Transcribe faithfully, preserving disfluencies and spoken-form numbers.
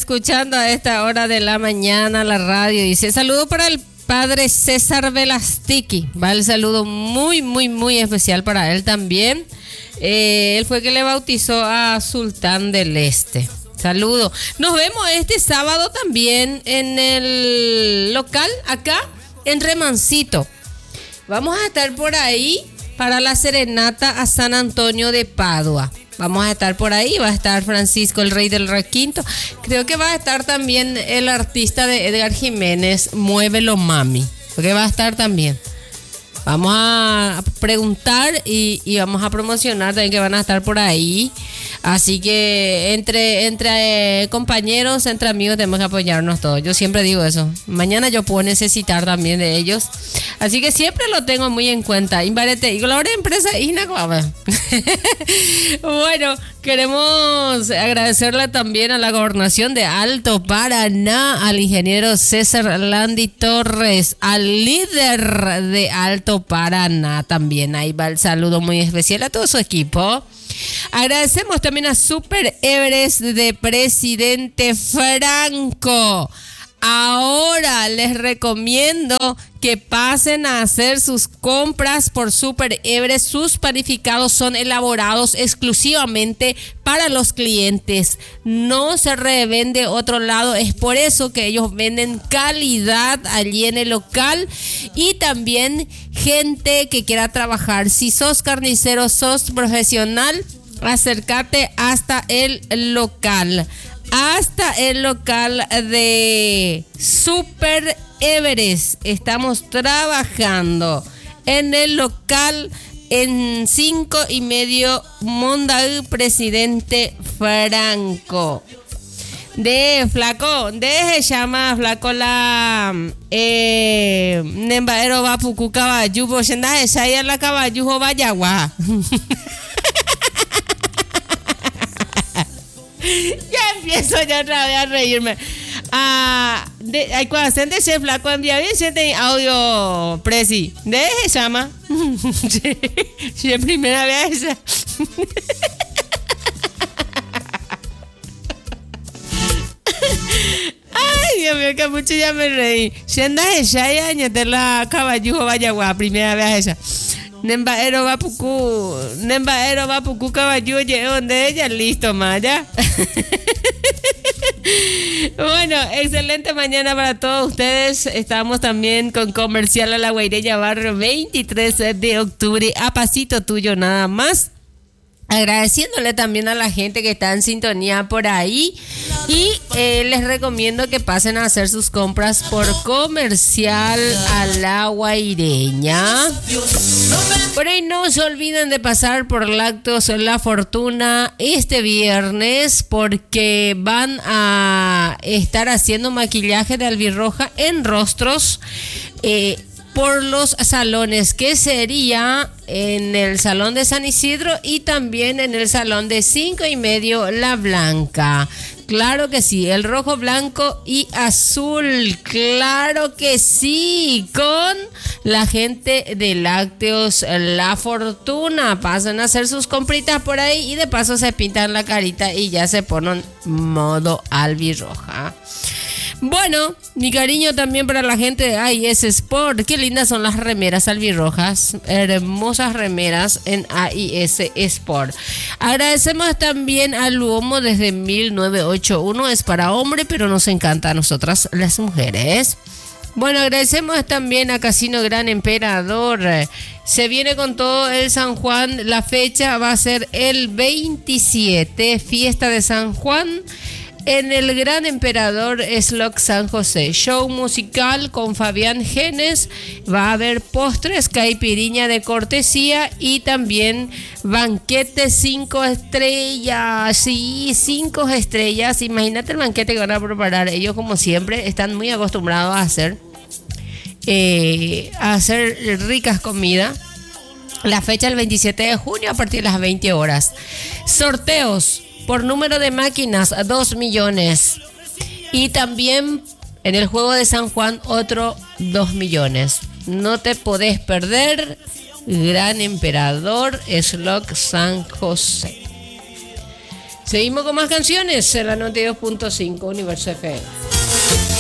escuchando a esta hora de la mañana la radio. Dice, saludo para el padre César Velastiki. Va el saludo muy, muy, muy especial para él también. Eh, él fue el que le bautizó a Sultán del Este. Saludo. Nos vemos este sábado también en el local acá en Remancito. Vamos a estar por ahí para la serenata a San Antonio de Padua. Vamos a estar por ahí, va a estar Francisco, el rey del requinto. Creo que va a estar también el artista de Edgar Jiménez, Muévelo Mami, porque va a estar también. Vamos a preguntar y, y vamos a promocionar también que van a estar por ahí. Así que entre, entre eh, compañeros, entre amigos tenemos que apoyarnos todos. Yo siempre digo eso. Mañana yo puedo necesitar también de ellos. Así que siempre lo tengo muy en cuenta. Invarete y Gloria Empresa Inacuaba. Bueno, queremos agradecerle también a la Gobernación de Alto Paraná, al ingeniero César Landi Torres, al líder de Alto Paraná también. Ahí va el saludo muy especial a todo su equipo. Agradecemos también a Super Everest de Presidente Franco. Ahora les recomiendo que pasen a hacer sus compras por Super Everest. Sus panificados son elaborados exclusivamente para los clientes. No se revende otro lado. Es por eso que ellos venden calidad allí en el local. Y también gente que quiera trabajar. Si sos carnicero, sos profesional, acércate hasta el local. Hasta el local de Super Everest. Estamos trabajando en el local en cinco y medio Mondaú Presidente Franco. De flaco, de llama flaco la eh nembaero va puku caballo, boshenda esa la caballo vayagua. Ya empiezo ya otra vez a reírme. Ah, de, ay, cuando se ese flaco envía bien, siente audio presi. De ese llama. Sí, sí, es primera vez. Ay, Dios mío, que mucho ya me reí. Sienda ella y añadir la caballo vaya guapa, primera vez esa. Nembaero va puku, Nembaero va puku caballo, donde ella, listo, Maya. Bueno, excelente mañana para todos ustedes. Estamos también con Comercial a la Guairella, barrio veintitrés de octubre, a pasito tuyo nada más. Agradeciéndole también a la gente que está en sintonía por ahí. Y eh, les recomiendo que pasen a hacer sus compras por Comercial a la Guaireña. Por ahí no se olviden de pasar por Lácteos La Fortuna este viernes, porque van a estar haciendo maquillaje de albirroja en rostros eh, por los salones, que sería en el Salón de San Isidro y también en el Salón de cinco y medio La Blanca. Claro que sí, el rojo, blanco y azul, claro que sí, con la gente de Lácteos La Fortuna. Pasan a hacer sus compritas por ahí y de paso se pintan la carita y ya se ponen modo albirroja. Bueno, mi cariño también para la gente de A I S Sport. Qué lindas son las remeras albirrojas. Hermosas remeras en A I S Sport. Agradecemos también al Luomo desde mil novecientos ochenta y uno. Es para hombre, pero nos encanta a nosotras las mujeres. Bueno, agradecemos también a Casino Gran Emperador. Se viene con todo el San Juan. La fecha va a ser el veintisiete, fiesta de San Juan. En el Gran Emperador Slok San José, show musical con Fabián Genes, va a haber postres, caipiriña de cortesía y también banquete cinco estrellas, sí, cinco estrellas. Imagínate el banquete que van a preparar ellos, como siempre, están muy acostumbrados a hacer, eh, a hacer ricas comidas. La fecha el veintisiete de junio a partir de las veinte horas. Sorteos por número de máquinas, dos millones. Y también en el juego de San Juan, otro dos millones. No te podés perder. Gran Emperador Slok San José. Seguimos con más canciones en la noventa y dos punto cinco Universo F M.